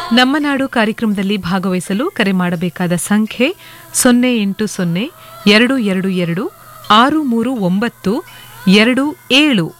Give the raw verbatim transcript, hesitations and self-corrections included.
ನಮ್ಮ ನಾಡು ಕಾರ್ಯಕ್ರಮದಲ್ಲಿ ಭಾಗವಹಿಸಲು ಕರೆ ಮಾಡಬೇಕಾದ ಸಂಖ್ಯೆ ಸೊನ್ನೆ ಎಂಟು ಸೊನ್ನೆ ಎರಡು ಎರಡು ಎರಡು ಆರು ಮೂರು ಒಂಬತ್ತು ಎರಡು ಏಳು